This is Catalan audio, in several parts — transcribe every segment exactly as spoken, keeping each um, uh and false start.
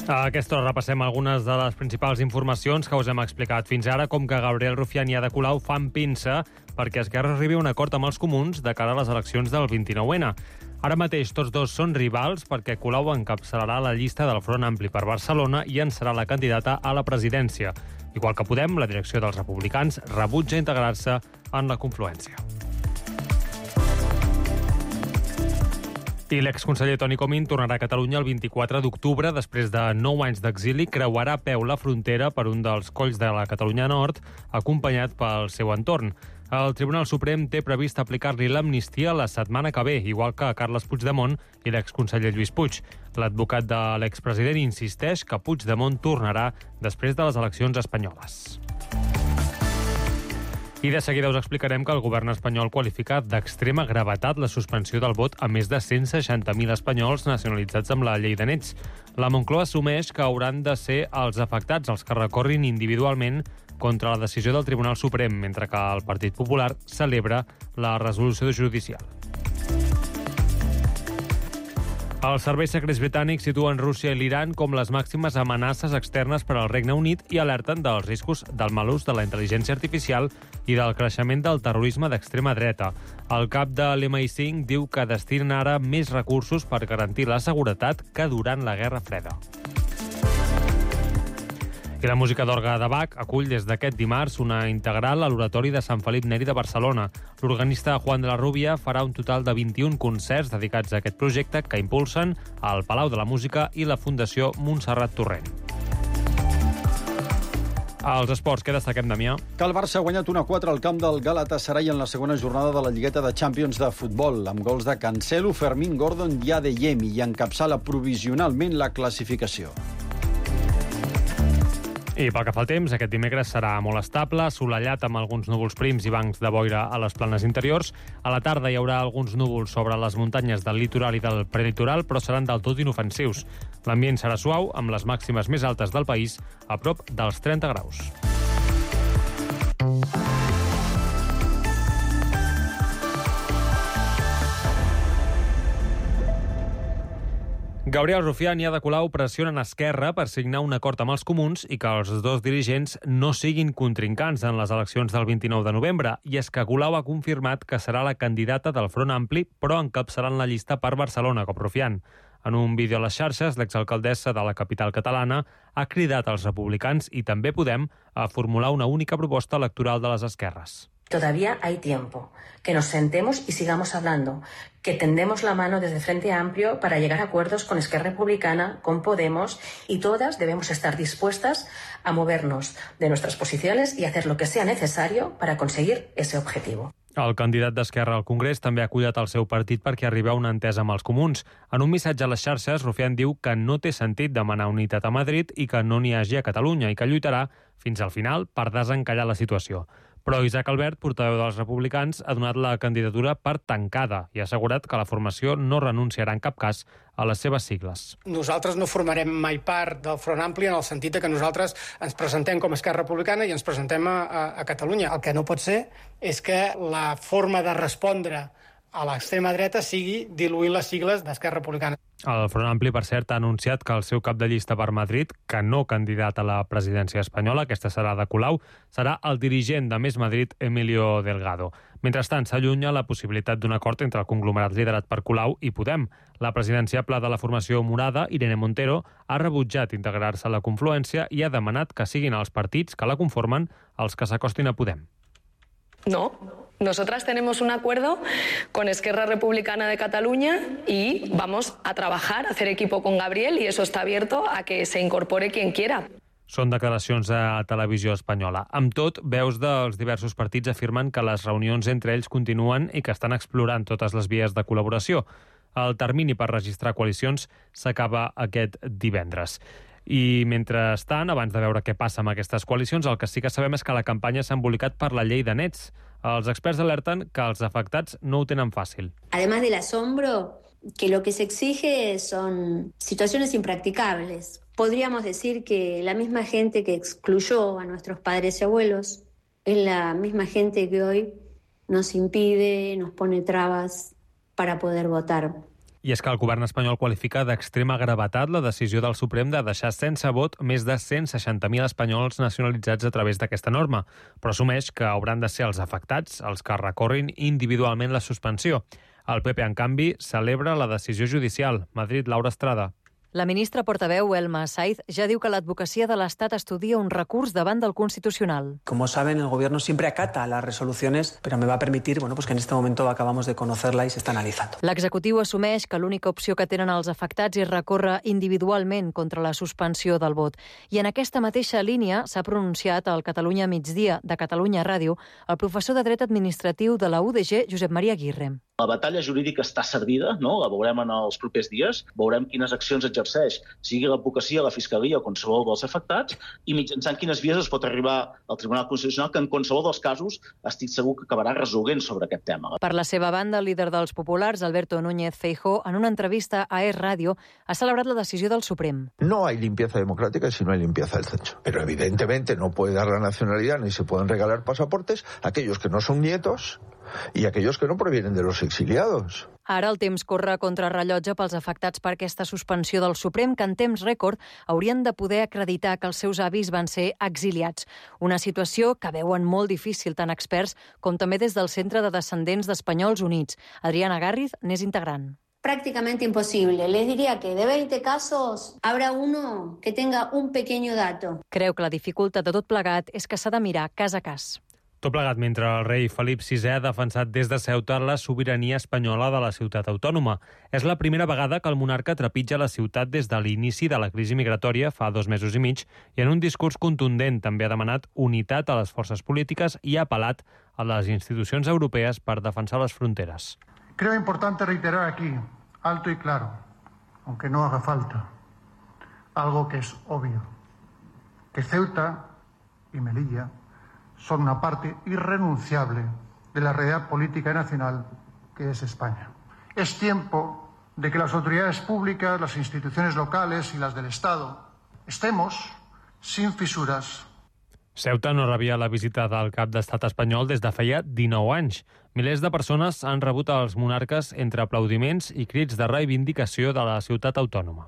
A aquesta hora repassem algunes de les principals informacions que us hem explicat fins ara, com que Gabriel Rufián i Ada Colau fan pinça perquè Esquerra arribi a un acord amb els comuns de cara a les eleccions del vint-i-nou ene. Ara mateix tots dos són rivals perquè Colau encapçalarà la llista del Front Ampli per Barcelona i en serà la candidata a la presidència. Igual que Podem, la direcció dels republicans rebutja integrar-se en la confluència. I l'exconseller Toni Comín tornarà a Catalunya el vint-i-quatre d'octubre. Després de nou anys d'exili, creuarà a peu la frontera per un dels colls de la Catalunya Nord, acompanyat pel seu entorn. El Tribunal Suprem té previst aplicar-li l'amnistia la setmana que ve, igual que a Carles Puigdemont i l'exconseller Lluís Puig. L'advocat de l'expresident insisteix que Puigdemont tornarà després de les eleccions espanyoles. I de seguida us explicarem que el govern espanyol qualifica d'extrema gravetat la suspensió del vot a més de cent seixanta mil espanyols nacionalitzats amb la llei de nets. La Moncloa assumeix que hauran de ser els afectats els que recorrin individualment contra la decisió del Tribunal Suprem, mentre que el Partit Popular celebra la resolució judicial. Els serveis secrets britànics situen Rússia i l'Iran com les màximes amenaces externes per al Regne Unit i alerten dels riscos del mal ús de la intel·ligència artificial i del creixement del terrorisme d'extrema dreta. El cap de l'Em i cinc diu que destinen ara més recursos per garantir la seguretat que durant la Guerra Freda. I la música d'orgue de Bach acull des d'aquest dimarts una integral a l'Oratori de Sant Felip Neri de Barcelona. L'organista Juan de la Rubia farà un total de vint-i-un concerts dedicats a aquest projecte que impulsen el Palau de la Música i la Fundació Montserrat Torrent. Als esports, què destaquem, Damià? Que el Barça ha guanyat u a quatre al camp del Galatasaray en la segona jornada de la Lligueta de Champions de futbol, amb gols de Cancelo, Fermín, Gordon i Adeyemi, i encapçala provisionalment la classificació. I pel que fa al temps, aquest dimecres serà molt estable, assolellat amb alguns núvols prims i bancs de boira a les planes interiors. A la tarda hi haurà alguns núvols sobre les muntanyes del litoral i del prelitoral, però seran del tot inofensius. L'ambient serà suau, amb les màximes més altes del país, a prop dels trenta graus. Gabriel Rufián i Ada Colau pressionen Esquerra per signar un acord amb els comuns i que els dos dirigents no siguin contrincants en les eleccions del vint-i-nou de novembre. I és que Colau ha confirmat que serà la candidata del Front Ampli, però encapçalant la llista per Barcelona, com Rufián. En un vídeo a les xarxes, l'exalcaldessa de la capital catalana ha cridat als republicans i també Podem a formular una única proposta electoral de les esquerres. Todavía hay tiempo, que nos sentemos y sigamos hablando, que tendemos la mano desde Frente Amplio para llegar a acuerdos con Esquerra Republicana, con Podemos, y todas debemos estar dispuestas a movernos de nuestras posiciones y hacer lo que sea necesario para conseguir ese objetivo. El candidat d'Esquerra al Congrés també ha acollat el seu partit perquè arribi a una entesa amb els comuns. En un missatge a les xarxes, Rufián diu que no té sentit demanar unitat a Madrid i que no n'hi hagi a Catalunya i que lluitarà fins al final per desencallar la situació. Però Isaac Albert, portaveu dels republicans, ha donat la candidatura per tancada i ha assegurat que la formació no renunciarà en cap cas a les seves sigles. Nosaltres no formarem mai part del Front Ampli en el sentit que nosaltres ens presentem com a Esquerra Republicana i ens presentem a, a, a Catalunya. El que no pot ser és que la forma de respondre a l'extrema dreta sigui diluint les sigles d'Esquerra Republicana. El Front Ampli, per cert, ha anunciat que el seu cap de llista per Madrid, que no candidat a la presidència espanyola, aquesta serà de Colau, serà el dirigent de Més Madrid, Emilio Delgado. Mentrestant, s'allunya la possibilitat d'un acord entre el conglomerat liderat per Colau i Podem. La presidenciable de la formació morada, Irene Montero, ha rebutjat integrar-se a la confluència i ha demanat que siguin els partits que la conformen els que s'acostin a Podem. No, nosotras tenemos un acuerdo con Esquerra Republicana de Cataluña y vamos a trabajar, a hacer equipo con Gabriel y eso está abierto a que se incorpore quien quiera. Són declaracions a Televisió Espanyola. Amb tot, veus dels diversos partits afirmen que les reunions entre ells continuen i que estan explorant totes les vies de col·laboració. El termini per registrar coalicions s'acaba aquest divendres. I mentrestant, abans de veure què passa amb aquestes coalicions, el que sí que sabem és que la campanya s'ha embolicat per la llei de nets. Els experts alerten que els afectats no ho tenen fàcil. Además del asombro, que lo que se exige son situaciones impracticables. Podríamos decir que la misma gente que excluyó a nuestros padres y abuelos es la misma gente que hoy nos impide, nos pone trabas para poder votar. I és que el govern espanyol qualifica d'extrema gravetat la decisió del Suprem de deixar sense vot més de cent seixanta mil espanyols nacionalitzats a través d'aquesta norma, però assumeix que hauran de ser els afectats els que recorrin individualment la suspensió. El P P, en canvi, celebra la decisió judicial. Madrid, Laura Estrada. La ministra portaveu, Elma Saiz, ja diu que l'advocacia de l'Estat estudia un recurs davant del Constitucional. Como saben, el Gobierno siempre acata las resoluciones, pero me va a permitir, bueno, pues que en este momento acabamos de conocerla y se está analizando. L'executiu assumeix que l'única opció que tenen els afectats és recórrer individualment contra la suspensió del vot. I en aquesta mateixa línia s'ha pronunciat al Catalunya Migdia de Catalunya Ràdio el professor de Dret Administratiu de la U D G, Josep Maria Aguirre. La batalla jurídica està servida, no? La veurem en els propers dies, veurem quines accions exerceix, sigui l'advocacia, la fiscalia o qualsevol dels afectats, i mitjançant quines vies es pot arribar al Tribunal Constitucional, que en qualsevol dels casos estic segur que acabarà resolent sobre aquest tema. Per la seva banda, el líder dels populars, Alberto Núñez Feijóo, en una entrevista a Es Radio, ha celebrat la decisió del Suprem. No hay limpieza democrática si no hay limpieza del censo. Pero evidentemente no puede dar la nacionalidad ni se pueden regalar pasaportes a aquellos que no son nietos i aquells que no provienen de los exiliados. Ara el temps corre contra rellotge pels afectats per aquesta suspensió del Suprem, que en temps rècord haurien de poder acreditar que els seus avis van ser exiliats. Una situació que veuen molt difícil tant experts com també des del Centre de Descendents d'Espanyols Units. Adriana Gárriz n'és integrant. Prácticamente imposible. Les diría que de veinte casos habrá uno que tenga un pequeño dato. Creu que la dificultat de tot plegat és que s'ha de mirar cas a cas. Tot plegat mentre el rei Felip sisè ha defensat des de Ceuta la sobirania espanyola de la ciutat autònoma. És la primera vegada que el monarca trepitja la ciutat des de l'inici de la crisi migratòria fa dos mesos i mig i en un discurs contundent també ha demanat unitat a les forces polítiques i ha apel·lat a les institucions europees per defensar les fronteres. Creo importante reiterar aquí, alto y claro, aunque no haga falta, algo que es obvio, que Ceuta y Melilla son una parte irrenunciable de la realidad política nacional que es España. Es tiempo de que las autoridades públicas, las instituciones locales y las del Estado estemos sin fisuras. Ceuta no rebia la visita del cap d'estat espanyol des de feia dinou anys. Milers de persones han rebut els monarques entre aplaudiments i crits de reivindicació de la ciutat autònoma.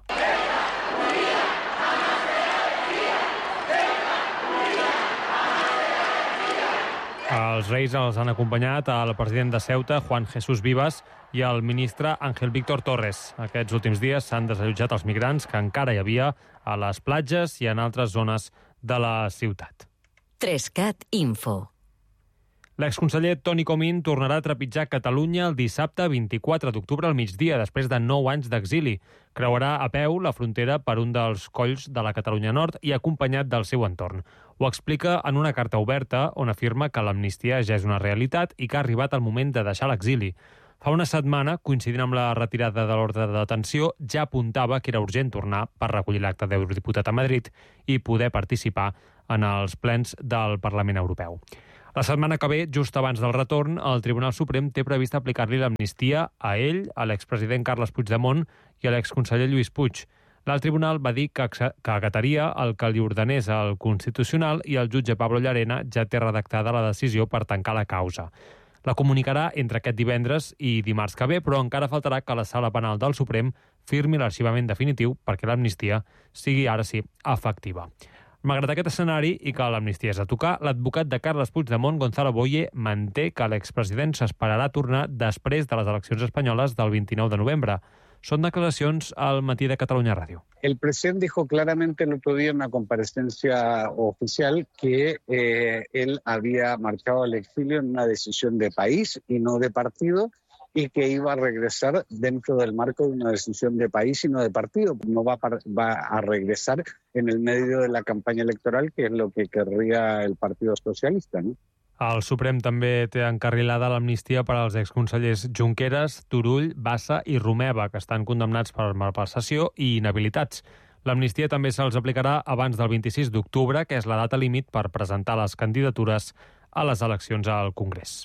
Els reis els han acompanyat el president de Ceuta, Juan Jesús Vivas, i el ministre Ángel Víctor Torres. Aquests últims dies s'han desallotjat els migrants que encara hi havia a les platges i en altres zones de la ciutat. Trescat Info. L'exconseller Toni Comín tornarà a trepitjar Catalunya el dissabte vint-i-quatre d'octubre al migdia, després de nou anys d'exili. Creuarà a peu la frontera per un dels colls de la Catalunya Nord i acompanyat del seu entorn. Ho explica en una carta oberta on afirma que l'amnistia ja és una realitat i que ha arribat el moment de deixar l'exili. Fa una setmana, coincidint amb la retirada de l'ordre de detenció, ja apuntava que era urgent tornar per recollir l'acte d'eurodiputat a Madrid i poder participar en els plens del Parlament Europeu. La setmana que ve, just abans del retorn, el Tribunal Suprem té previst aplicar-li l'amnistia a ell, a l'expresident Carles Puigdemont i a l'exconseller Lluís Puig. L'alt tribunal va dir que, que acataria el que li ordenés al Constitucional i el jutge Pablo Llarena ja té redactada la decisió per tancar la causa. La comunicarà entre aquest divendres i dimarts que ve, però encara faltarà que la Sala Penal del Suprem firmi l'arxivament definitiu perquè l'amnistia sigui, ara sí, efectiva. Malgrat aquest escenari i que l'amnistia és a tocar, l'advocat de Carles Puigdemont, Gonzalo Boye, manté que l'expresident s'esperarà a tornar després de les eleccions espanyoles del vint-i-nou de novembre. Son declaracions al Matí de Catalunya Ràdio. El presidente dijo claramente el otro día en una comparecencia oficial que eh, él había marchado al exilio en una decisión de país y no de partido, y que iba a regresar dentro del marco de una decisión de país y no de partido. No va a, va a regresar en el medio de la campaña electoral, que es lo que querría el Partido Socialista, ¿no? El Suprem també té encarrilada l'amnistia per als exconsellers Junqueras, Turull, Bassa i Romeva, que estan condemnats per malversació i inhabilitats. L'amnistia també se'ls aplicarà abans del vint-i-sis d'octubre, que és la data límit per presentar les candidatures a les eleccions al Congrés.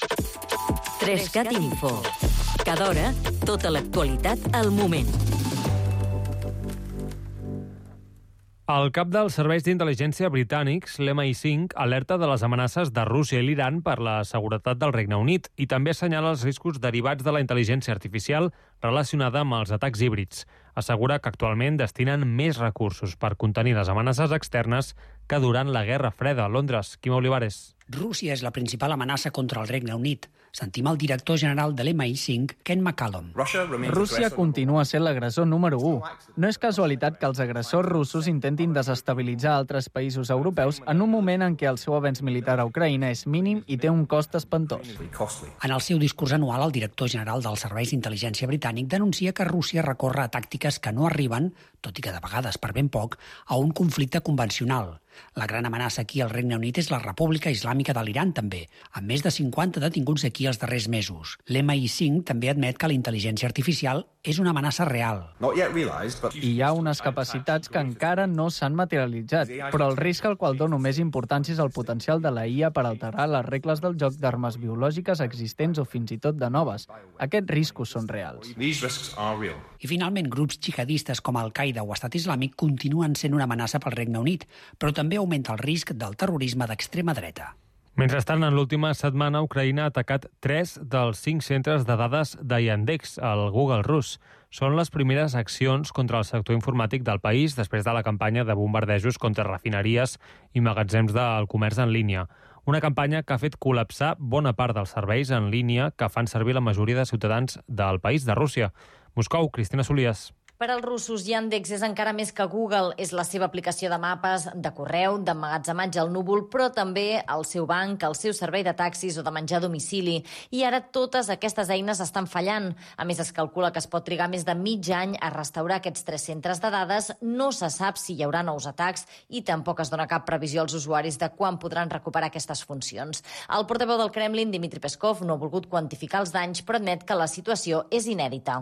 Trescat Info. Cada hora, tota l'actualitat al moment. El cap dels serveis d'intel·ligència britànics, l'M I cinc, alerta de les amenaces de Rússia i l'Iran per la seguretat del Regne Unit i també assenyala els riscos derivats de la intel·ligència artificial relacionada amb els atacs híbrids. Assegura que actualment destinen més recursos per contenir les amenaces externes que durant la Guerra Freda. A Londres, Quim Olivares. Rússia és la principal amenaça contra el Regne Unit. Sentim el director general de l'M I cinc, Ken McCallum. Rússia continua sent l'agressor número u. No és casualitat que els agressors russos intentin desestabilitzar altres països europeus en un moment en què el seu avenç militar a Ucraïna és mínim i té un cost espantós. En el seu discurs anual, el director general dels serveis d'intel·ligència britànic denuncia que Rússia recorre a tàctiques que no arriben, tot i que de vegades per ben poc, a un conflicte convencional. La gran amenaça aquí al Regne Unit és la República Islàmica de l'Iran, també, amb més de cinquanta detinguts aquí els darrers mesos. L'M I cinc també admet que la intel·ligència artificial és una amenaça real. I hi ha unes capacitats que encara no s'han materialitzat, però el risc al qual dono més importància és el potencial de la I A per alterar les regles del joc d'armes biològiques existents o fins i tot de noves. Aquests riscos són reals. I finalment, grups jihadistes com Al-Qaeda o Estat Islàmic continuen sent una amenaça pel Regne Unit, però també augmenta el risc del terrorisme d'extrema dreta. Mentrestant, en l'última setmana, Ucraïna ha atacat tres dels cinc centres de dades de Yandex, el Google rus. Són les primeres accions contra el sector informàtic del país després de la campanya de bombardejos contra refineries i magatzems del comerç en línia. Una campanya que ha fet col·lapsar bona part dels serveis en línia que fan servir la majoria de ciutadans del país, de Rússia. Moscou, Cristina Solies. Per als russos, Yandex és encara més que Google. És la seva aplicació de mapes, de correu, d'emmagatzematge al núvol, però també el seu banc, el seu servei de taxis o de menjar a domicili. I ara totes aquestes eines estan fallant. A més, es calcula que es pot trigar més de mig any a restaurar aquests tres centres de dades. No se sap si hi haurà nous atacs i tampoc es dona cap previsió als usuaris de quan podran recuperar aquestes funcions. El portaveu del Kremlin, Dmitry Peskov, no ha volgut quantificar els danys, però admet que la situació és inèdita.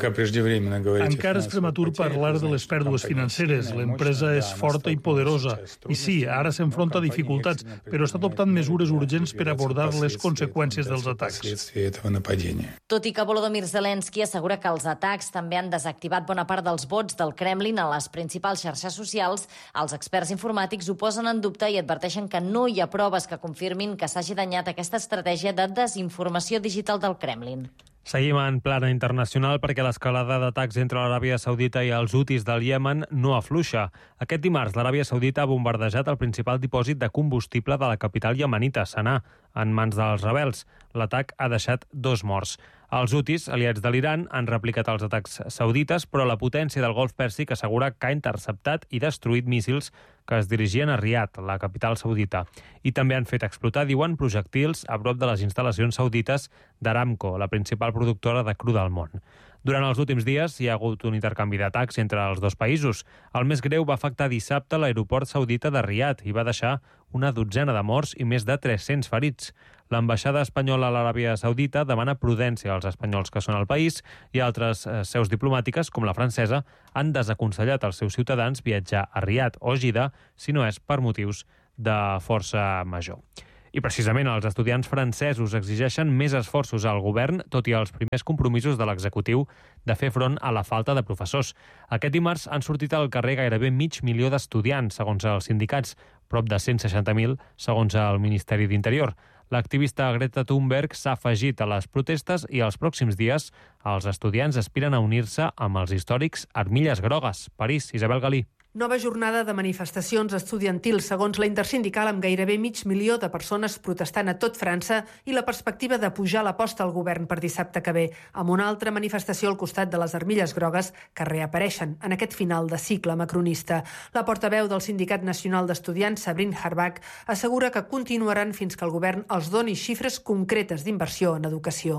Encara és prematur parlar de les pèrdues financeres. L'empresa és forta i poderosa. I sí, ara s'enfronta a dificultats, però està adoptant mesures urgents per abordar les conseqüències dels atacs. Tot i que Volodymyr Zelensky assegura que els atacs també han desactivat bona part dels vots del Kremlin a les principals xarxes socials, els experts informàtics ho posen en dubte i adverteixen que no hi ha proves que confirmin que s'hagi danyat aquesta estratègia de desinformació digital del Kremlin. Seguim en plana internacional perquè l'escalada d'atacs entre l'Aràbia Saudita i els hutis del Iemen no afluixa. Aquest dimarts, l'Aràbia Saudita ha bombardejat el principal dipòsit de combustible de la capital iemenita, Sanà, en mans dels rebels. L'atac ha deixat dos morts. Els hutis, aliats de l'Iran, han replicat els atacs saudites, però la potència del Golf Pèrsic assegura que ha interceptat i destruït míssils que es dirigien a Riad, la capital saudita. I també han fet explotar, diuen, projectils a prop de les instal·lacions saudites d'Aramco, la principal productora de cru del món. Durant els últims dies hi ha hagut un intercanvi d'atacs entre els dos països. El més greu va afectar dissabte l'aeroport saudita de Riad i va deixar una dotzena de morts i més de tres-cents ferits. L'ambaixada espanyola a l'Aràbia Saudita demana prudència als espanyols que són al país i altres eh, seus diplomàtiques, com la francesa, han desaconsellat als seus ciutadans viatjar a Riad o Jeddah si no és per motius de força major. I precisament els estudiants francesos exigeixen més esforços al govern, tot i els primers compromisos de l'executiu de fer front a la falta de professors. Aquest dimarts han sortit al carrer gairebé mig milió d'estudiants, segons els sindicats, prop de cent seixanta mil, segons el Ministeri d'Interior. L'activista Greta Thunberg s'ha afegit a les protestes i els pròxims dies els estudiants aspiren a unir-se amb els històrics Armilles Grogues. París, Isabel Galí. Nova jornada de manifestacions estudiantils, segons la Intersindical, amb gairebé mig milió de persones protestant a tot França i la perspectiva de pujar l'aposta al govern per dissabte que ve, amb una altra manifestació al costat de les Armilles Grogues que reapareixen en aquest final de cicle macronista. La portaveu del Sindicat Nacional d'Estudiants, Sabrine Harbach, assegura que continuaran fins que el govern els doni xifres concretes d'inversió en educació.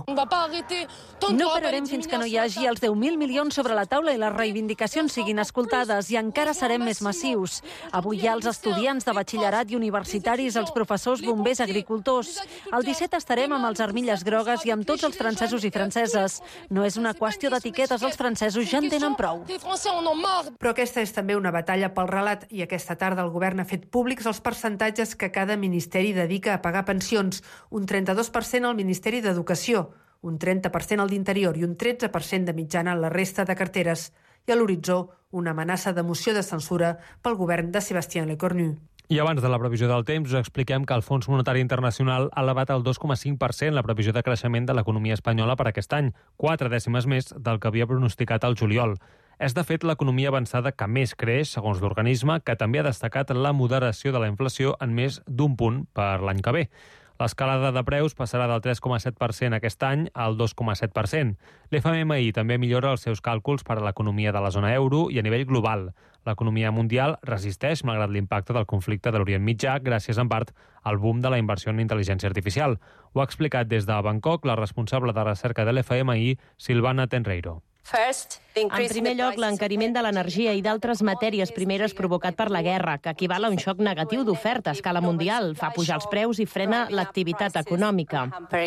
No pararem fins que no hi hagi els deu mil milions sobre la taula i les reivindicacions siguin escoltades i encara serem més massius. Avui hi ha els estudiants de batxillerat i universitaris, els professors, bombers, agricultors. El disset estarem amb els Armilles Grogues i amb tots els francesos i franceses. No és una qüestió d'etiquetes, els francesos ja en tenen prou. Però aquesta és també una batalla pel relat i aquesta tarda el govern ha fet públics els percentatges que cada ministeri dedica a pagar pensions. Un trenta-dos per cent al Ministeri d'Educació, un trenta per cent al d'Interior i un tretze per cent de mitjana a la resta de carteres. i a l'horitzó una amenaça de moció de censura pel govern de Sébastien Lecornu. I abans de la previsió del temps, us expliquem que el Fons Monetari Internacional ha elevat el dos coma cinc per cent la previsió de creixement de l'economia espanyola per aquest any, quatre dècimes més del que havia pronosticat al juliol. És, de fet, l'economia avançada que més creix, segons l'organisme, que també ha destacat la moderació de la inflació en més d'un punt per l'any que ve. L'escalada de preus passarà del tres coma set per cent aquest any al dos coma set per cent. L'F M I també millora els seus càlculs per a l'economia de la zona euro i a nivell global. L'economia mundial resisteix malgrat l'impacte del conflicte de l'Orient Mitjà, gràcies en part al boom de la inversió en intel·ligència artificial. Ho ha explicat des de Bangkok la responsable de recerca de l'F M I, Silvana Tenreiro. En primer lloc, l'encariment de l'energia i d'altres matèries primeres provocat per la guerra, que equival a un xoc negatiu d'oferta a escala mundial, fa pujar els preus i frena l'activitat econòmica.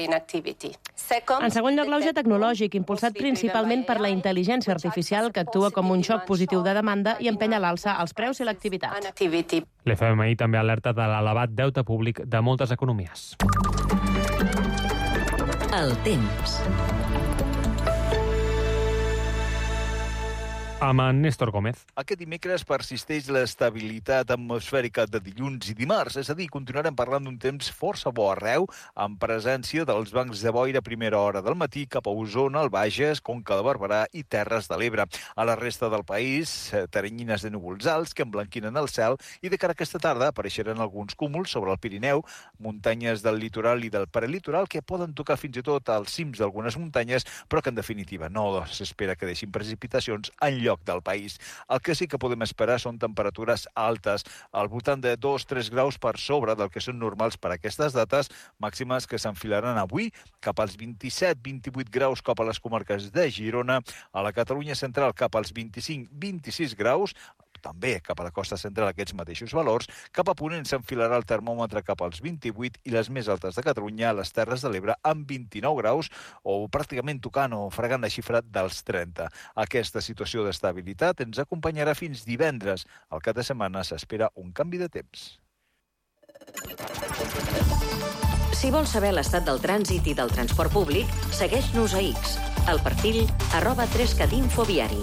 En segon lloc, l'auge tecnològic, impulsat principalment per la intel·ligència artificial, que actua com un xoc positiu de demanda i empenya a l'alça els preus i l'activitat. L'F M I també alerta de l'elevat deute públic de moltes economies. El temps. Amb en Néstor Gómez. Aquest dimecres persisteix l'estabilitat atmosfèrica de dilluns i dimarts, és a dir, continuarem parlant d'un temps força bo arreu, amb presència dels bancs de boira a primera hora del matí cap a Osona, el Bages, Conca de Barberà i Terres de l'Ebre. A la resta del país, teranyines de núvols alts que emblanquinen el cel i de cara a aquesta tarda apareixeran alguns cúmuls sobre el Pirineu, muntanyes del litoral i del prelitoral que poden tocar fins i tot als cims d'algunes muntanyes, però que en definitiva no s'espera que deixin precipitacions enlloc lloc del país. El que sí que podem esperar són temperatures altes, al voltant de dos a tres graus per sobre del que són normals per a aquestes dates, màximes que s'enfilaran avui cap als vint-i-set a vint-i-vuit graus cap a les comarques de Girona, a la Catalunya central cap als vint-i-cinc a vint-i-sis graus, també cap a la costa central aquests mateixos valors, cap a Ponent s'enfilarà el termòmetre cap als vint-i-vuit i les més altes de Catalunya, a les Terres de l'Ebre, amb vint-i-nou graus o pràcticament tocant o fregant la xifra dels trenta. Aquesta situació d'estabilitat ens acompanyarà fins divendres. Al cap de setmana s'espera un canvi de temps. Si vols saber l'estat del trànsit i del transport públic, segueix-nos a X, al perfil arroba trescatinfo viari.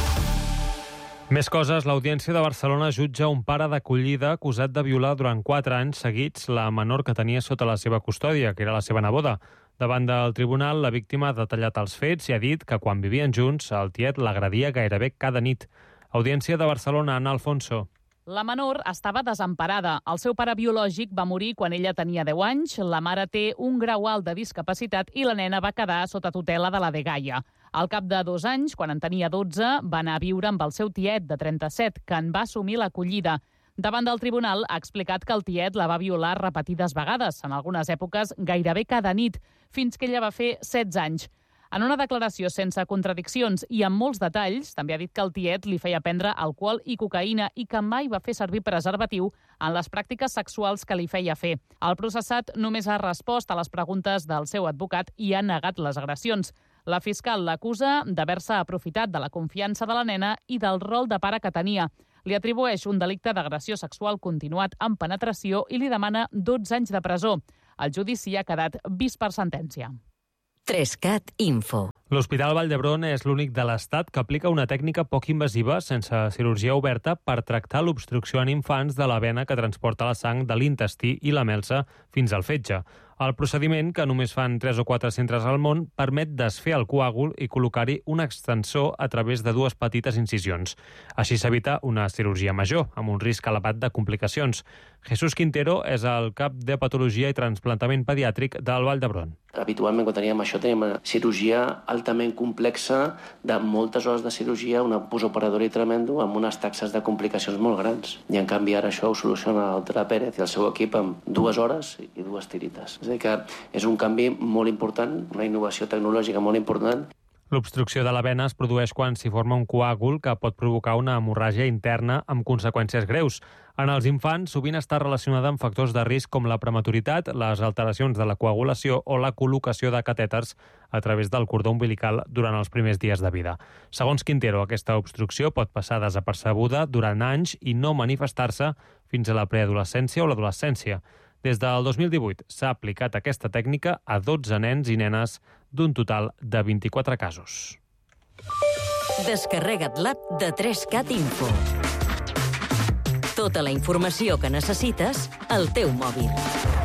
Més coses, l'Audiència de Barcelona jutja un pare d'acollida acusat de violar durant quatre anys seguits la menor que tenia sota la seva custòdia, que era la seva neboda. Davant del tribunal, la víctima ha detallat els fets i ha dit que quan vivien junts, el tiet l'agredia gairebé cada nit. Audiència de Barcelona, Ana Alfonso. La menor estava desemparada. El seu pare biològic va morir quan ella tenia deu anys, la mare té un grau alt de discapacitat i la nena va quedar sota tutela de la dgaia. Al cap de dos anys, quan en tenia dotze, va anar a viure amb el seu tiet de trenta-set, que en va assumir l'acollida. Davant del tribunal ha explicat que el tiet la va violar repetides vegades, en algunes èpoques gairebé cada nit, fins que ella va fer setze anys. En una declaració sense contradiccions i amb molts detalls, també ha dit que el tiet li feia prendre alcohol i cocaïna i que mai va fer servir preservatiu en les pràctiques sexuals que li feia fer. El processat només ha respost a les preguntes del seu advocat i ha negat les agressions. La fiscal l'acusa d'haver-se aprofitat de la confiança de la nena i del rol de pare que tenia. Li atribueix un delicte d'agressió sexual continuat amb penetració i li demana dotze anys de presó. El judici ha quedat vist per sentència. Trescat Info. L'Hospital Vall d'Hebron és l'únic de l'Estat que aplica una tècnica poc invasiva, sense cirurgia oberta, per tractar l'obstrucció en infants de la vena que transporta la sang de l'intestí i la melsa fins al fetge. El procediment, que només fan tres o quatre centres al món, permet desfer el coàgul i col·locar-hi un extensor a través de dues petites incisions. Així s'evita una cirurgia major, amb un risc elevat de complicacions. Jesús Quintero és el cap de Patologia i Transplantament Pediàtric del Vall d'Hebron. Habitualment, quan teníem això, teníem una cirurgia altament complexa, de moltes hores de cirurgia, una postoperadora tremendo, amb unes taxes de complicacions molt grans. I, en canvi, ara això ho soluciona el Tra Pérez i el seu equip amb dues hores i dues tirites. És a dir, que és un canvi molt important, una innovació tecnològica molt important. L'obstrucció de la vena es produeix quan s'hi forma un coàgul que pot provocar una hemorràgia interna amb conseqüències greus. En els infants, sovint està relacionada amb factors de risc com la prematuritat, les alteracions de la coagulació o la col·locació de catèters a través del cordó umbilical durant els primers dies de vida. Segons Quintero, aquesta obstrucció pot passar desapercebuda durant anys i no manifestar-se fins a la preadolescència o l'adolescència. Des del dos mil divuit s'ha aplicat aquesta tècnica a dotze nens i nenes d'un total de vint-i-quatre casos. Descarrega't l'app de tres cat Info. Tota la informació que necessites al teu mòbil.